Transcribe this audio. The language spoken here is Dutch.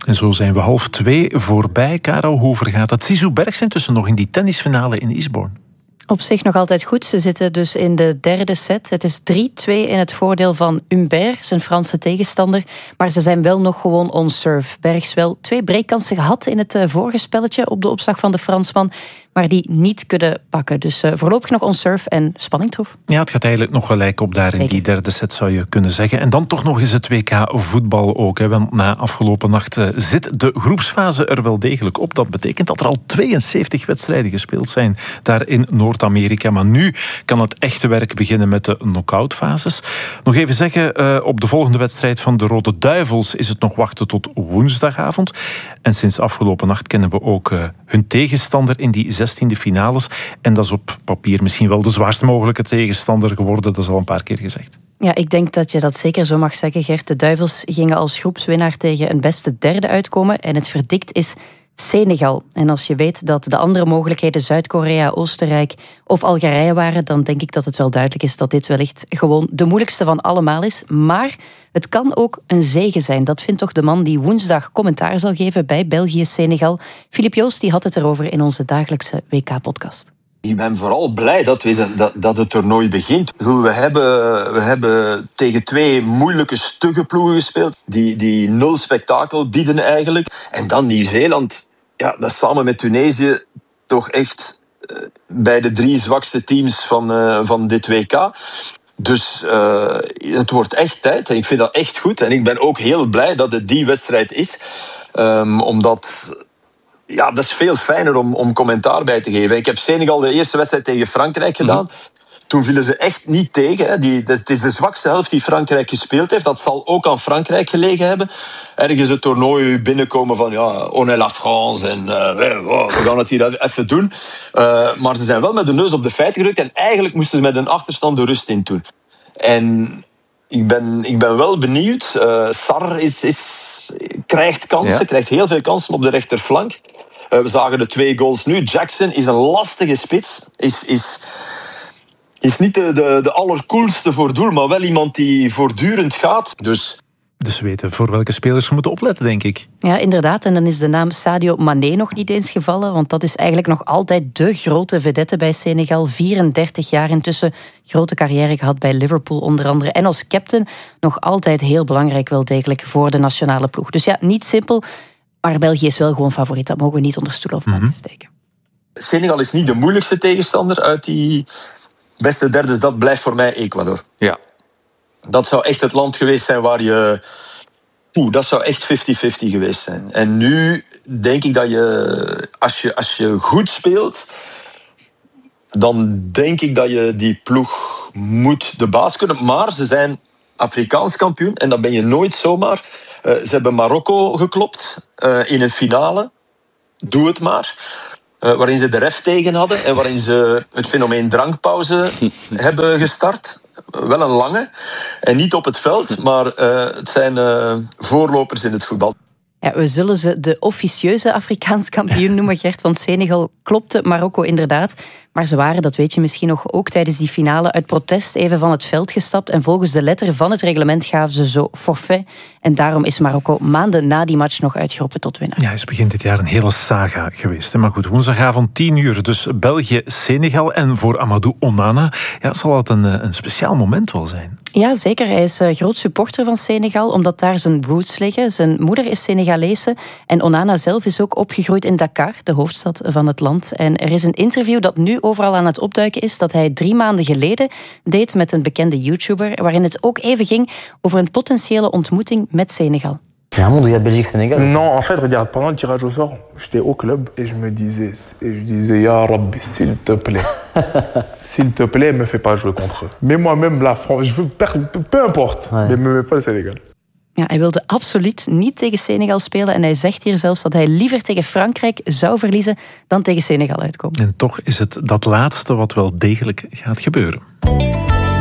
En zo zijn we 1:30 voorbij. Karel, hoe vergaat het? Zizou Bergs intussen nog in die tennisfinale in Eastbourne. Op zich nog altijd goed. Ze zitten dus in de derde set. Het is 3-2 in het voordeel van Humbert, zijn Franse tegenstander. Maar ze zijn wel nog gewoon on serve. Bergs wel 2 breakkansen gehad in het vorige spelletje op de opslag van de Fransman, maar die niet kunnen pakken. Dus voorlopig nog on serve en spanning troef. Ja, het gaat eigenlijk nog gelijk op daar. Zeker. In die derde set, zou je kunnen zeggen. En dan toch nog eens het WK voetbal ook. Hè. Want na afgelopen nacht zit de groepsfase er wel degelijk op. Dat betekent dat er al 72 wedstrijden gespeeld zijn daar in Noord-Amerika. Maar nu kan het echte werk beginnen met de knock-outfases. Nog even zeggen, op de volgende wedstrijd van de Rode Duivels is het nog wachten tot woensdagavond. En sinds afgelopen nacht kennen we ook hun tegenstander in die 16e finales. En dat is op papier misschien wel de zwaarst mogelijke tegenstander geworden. Dat is al een paar keer gezegd. Ja, ik denk dat je dat zeker zo mag zeggen, Gert. De Duivels gingen als groepswinnaar tegen een beste derde uitkomen. En het verdict is Senegal. En als je weet dat de andere mogelijkheden Zuid-Korea, Oostenrijk of Algerije waren, dan denk ik dat het wel duidelijk is dat dit wellicht gewoon de moeilijkste van allemaal is. Maar het kan ook een zege zijn. Dat vindt toch de man die woensdag commentaar zal geven bij België-Senegal. Filip Joost die had het erover in onze dagelijkse WK-podcast. Ik ben vooral blij dat het toernooi begint. We hebben tegen 2 moeilijke, stugge ploegen gespeeld, die 0 spektakel bieden eigenlijk. En dan Nieuw-Zeeland, ja, dat is samen met Tunesië toch echt bij de 3 zwakste teams van dit WK. Dus het wordt echt tijd en ik vind dat echt goed. En ik ben ook heel blij dat het die wedstrijd is. Omdat... Ja, dat is veel fijner om commentaar bij te geven. Ik heb Senegal de eerste wedstrijd tegen Frankrijk gedaan. Toen vielen ze echt niet tegen. Hè. Het is de zwakste helft die Frankrijk gespeeld heeft. Dat zal ook aan Frankrijk gelegen hebben. Ergens het toernooi binnenkomen van ja, on est la France en we gaan het hier even doen. Maar ze zijn wel met de neus op de feiten gedrukt en eigenlijk moesten ze met een achterstand de rust in doen. En ik ben wel benieuwd. Sarr krijgt kansen, krijgt heel veel kansen op de rechterflank. We zagen de 2 goals nu. Jackson is een lastige spits. Is niet de allercoolste voor doel, maar wel iemand die voortdurend gaat. Dus we weten voor welke spelers we moeten opletten, denk ik. Ja, inderdaad. En dan is de naam Sadio Mané nog niet eens gevallen, want dat is eigenlijk nog altijd de grote vedette bij Senegal. 34 jaar intussen, grote carrière gehad bij Liverpool onder andere. En als captain nog altijd heel belangrijk wel degelijk voor de nationale ploeg. Dus ja, niet simpel, maar België is wel gewoon favoriet. Dat mogen we niet onder stoel of bank steken. Senegal is niet de moeilijkste tegenstander uit die beste derdes. Dat blijft voor mij Ecuador. Ja. Dat zou echt het land geweest zijn waar je... dat zou echt 50-50 geweest zijn. En nu denk ik dat je... Als je goed speelt, dan denk ik dat je die ploeg moet de baas kunnen. Maar ze zijn Afrikaans kampioen en dat ben je nooit zomaar. Ze hebben Marokko geklopt in een finale. Doe het maar. Waarin ze de ref tegen hadden en waarin ze het fenomeen drankpauze hebben gestart. Wel een lange. En niet op het veld, maar het zijn voorlopers in het voetbal. Ja, we zullen ze de officieuze Afrikaans kampioen noemen, Gert. Want Senegal klopte Marokko inderdaad. Maar ze waren, dat weet je misschien nog, ook tijdens die finale uit protest even van het veld gestapt. En volgens de letter van het reglement gaven ze zo forfait. En daarom is Marokko maanden na die match nog uitgeroepen tot winnaar. Ja, is begin dit jaar een hele saga geweest. Maar goed, woensdagavond 10:00, dus België-Senegal. En voor Amadou Onana zal het een speciaal moment wel zijn. Ja, zeker. Hij is groot supporter van Senegal, omdat daar zijn roots liggen. Zijn moeder is Senegalese en Onana zelf is ook opgegroeid in Dakar, de hoofdstad van het land. En er is een interview dat nu overal aan het opduiken is, dat hij 3 maanden geleden deed met een bekende YouTuber, waarin het ook even ging over een potentiële ontmoeting met Senegal. Il y a un monde où il y a Belgique-Sénégal. Non, en fait, regarde, pendant le tirage au sort, j'étais au club et je disais, Ya Rabbi, s'il te plaît, me fais pas jouer contre eux. Mais moi-même, la France, je veux peu importe, mais me mets pas le Sénégal. Ja, hij wilde absoluut niet tegen Senegal spelen en hij zegt hier zelfs dat hij liever tegen Frankrijk zou verliezen dan tegen Senegal uitkomen. En toch is het dat laatste wat wel degelijk gaat gebeuren.